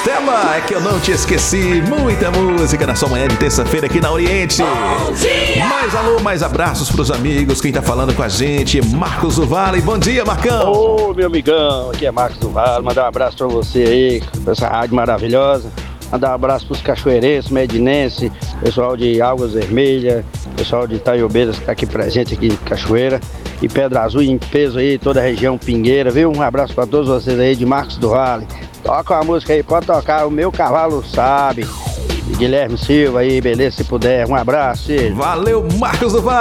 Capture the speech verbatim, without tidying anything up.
Estela, é que eu não te esqueci. Muita música na sua manhã de terça-feira aqui na Oriente. Mais alô, mais abraços pros amigos. Quem tá falando com a gente, Marcos do Vale. Bom dia, Marcão. Ô, meu amigão, aqui é Marcos do Vale. Mandar um abraço pra você aí, pra essa rádio maravilhosa. Mandar um abraço pros cachoeirenses, medinenses, pessoal de Águas Vermelhas, pessoal de Itaiobeiras que tá aqui presente aqui em Cachoeira. E Pedra Azul em peso aí, toda a região Pingueira, viu? Um abraço pra todos vocês aí de Marcos do Vale. Toca uma música aí, pode tocar, O Meu Cavalo Sabe. De Guilherme Silva aí, beleza, se puder. Um abraço, filho. Valeu, Marcos do Vale.